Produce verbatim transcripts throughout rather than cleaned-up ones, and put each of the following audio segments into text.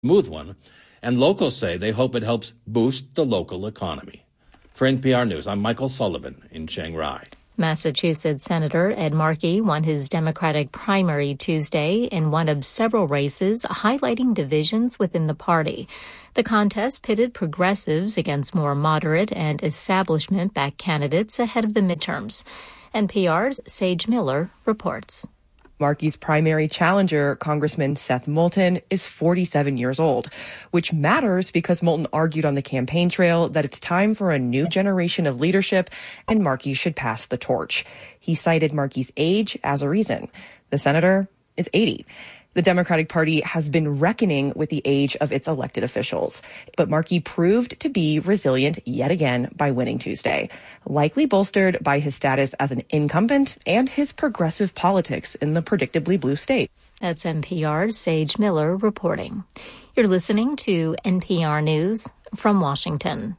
smooth one, and locals say they hope it helps boost the local economy. For N P R News, I'm Michael Sullivan in Chiang Rai. Massachusetts Senator Ed Markey won his Democratic primary Tuesday in one of several races, highlighting divisions within the party. The contest pitted progressives against more moderate and establishment-backed candidates ahead of the midterms. N P R's Sage Miller reports. Markey's primary challenger, Congressman Seth Moulton, is forty-seven years old, which matters because Moulton argued on the campaign trail that it's time for a new generation of leadership and Markey should pass the torch. He cited Markey's age as a reason. The senator is eighty. The Democratic Party has been reckoning with the age of its elected officials, but Markey proved to be resilient yet again by winning Tuesday, likely bolstered by his status as an incumbent and his progressive politics in the predictably blue state. That's N P R's Sage Miller reporting. You're listening to N P R News from Washington.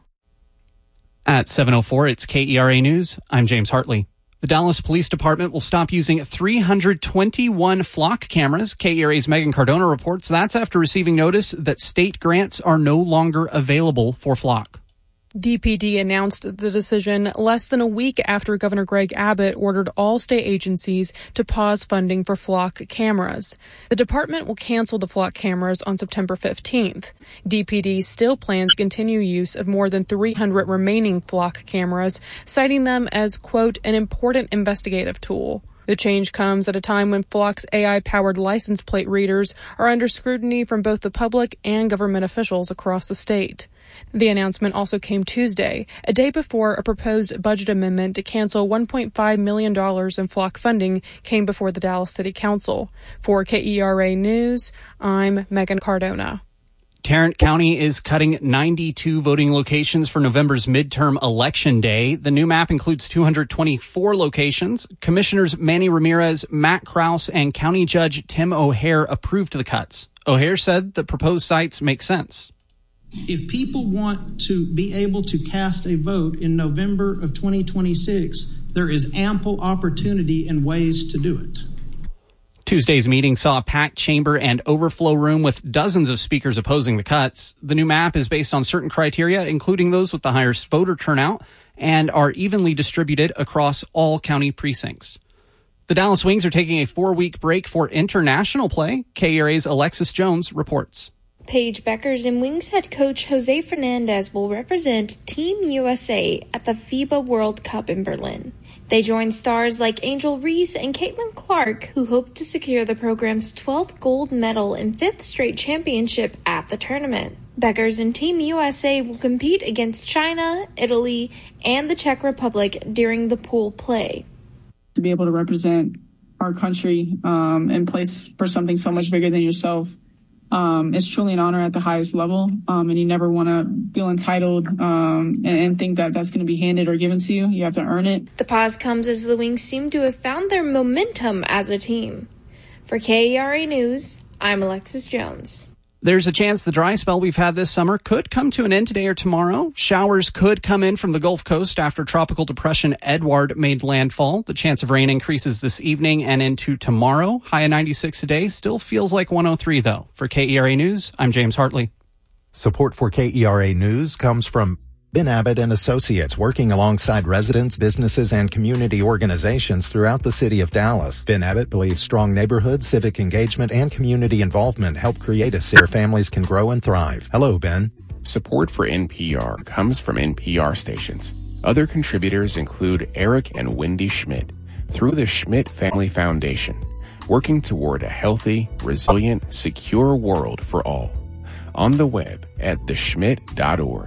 At seven oh four, it's K E R A News. I'm James Hartley. The Dallas Police Department will stop using three hundred twenty-one flock cameras. K E R A's Megan Cardona reports that's after receiving notice that state grants are no longer available for flock. D P D announced the decision less than a week after Governor Greg Abbott ordered all state agencies to pause funding for flock cameras. The department will cancel the flock cameras on September fifteenth. D P D still plans to continue use of more than three hundred remaining flock cameras, citing them as, quote, an important investigative tool. The change comes at a time when Flock's A I-powered license plate readers are under scrutiny from both the public and government officials across the state. The announcement also came Tuesday, a day before a proposed budget amendment to cancel one point five million dollars in Flock funding came before the Dallas City Council. For K E R A News, I'm Megan Cardona. Tarrant County is cutting ninety-two voting locations for November's midterm election day. The new map includes two hundred twenty-four locations. Commissioners Manny Ramirez, Matt Krause, and County Judge Tim O'Hare approved the cuts. O'Hare said the proposed sites make sense. If people want to be able to cast a vote in November of twenty twenty-six, there is ample opportunity and ways to do it. Tuesday's meeting saw a packed chamber and overflow room with dozens of speakers opposing the cuts. The new map is based on certain criteria, including those with the highest voter turnout, and are evenly distributed across all county precincts. The Dallas Wings are taking a four-week break for international play. K E R A's Alexis Jones reports. Paige Beckers and Wings head coach Jose Fernandez will represent Team U S A at the FIBA World Cup in Berlin. They join stars like Angel Reese and Caitlin Clark, who hope to secure the program's twelfth gold medal and fifth straight championship at the tournament. Beckers and Team U S A will compete against China, Italy, and the Czech Republic during the pool play. To be able to represent our country um, and place for something so much bigger than yourself, Um, it's truly an honor at the highest level, um, and you never want to feel entitled um, and, and think that that's going to be handed or given to you. You have to earn it. The pause comes as the Wings seem to have found their momentum as a team. For K E R A News, I'm Alexis Jones. There's a chance the dry spell we've had this summer could come to an end today or tomorrow. Showers could come in from the Gulf Coast after Tropical Depression Edward made landfall. The chance of rain increases this evening and into tomorrow. High of ninety-six today. Still feels like one oh three, though. For K E R A News, I'm James Hartley. Support for K E R A News comes from Ben Abbott and Associates, working alongside residents, businesses, and community organizations throughout the city of Dallas. Ben Abbott believes strong neighborhood, civic engagement, and community involvement help create a city where families can grow and thrive. Hello, Ben. Support for N P R comes from N P R stations. Other contributors include Eric and Wendy Schmidt through the Schmidt Family Foundation, working toward a healthy, resilient, secure world for all. On the web at the schmidt dot org.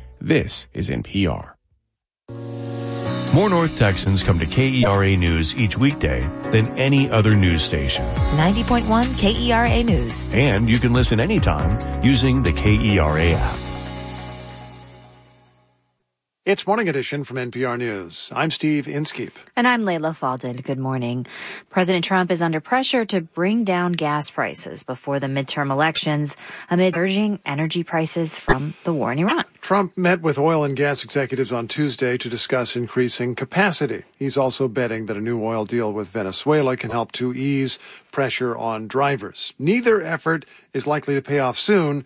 This is N P R. More North Texans come to K E R A News each weekday than any other news station. ninety point one K E R A News. And you can listen anytime using the K E R A app. It's Morning Edition from N P R News. I'm Steve Inskeep. And I'm Layla Faldin. Good morning. President Trump is under pressure to bring down gas prices before the midterm elections amid surging energy prices from the war in Iran. Trump met with oil and gas executives on Tuesday to discuss increasing capacity. He's also betting that a new oil deal with Venezuela can help to ease pressure on drivers. Neither effort is likely to pay off soon,